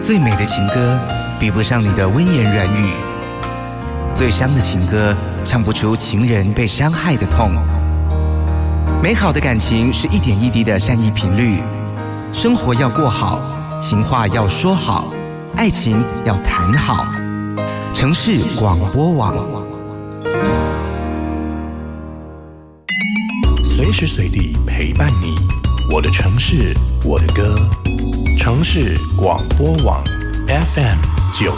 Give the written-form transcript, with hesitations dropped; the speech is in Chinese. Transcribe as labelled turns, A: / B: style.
A: 最美的情歌比不上你的温言软语，最伤的情歌唱不出情人被伤害的痛。美好的感情是一点一滴的善意频率，生活要过好，情话要说好，爱情要谈好。城市广播网，
B: 随时随地陪伴你，我的城市，我的歌。城市广播网 FM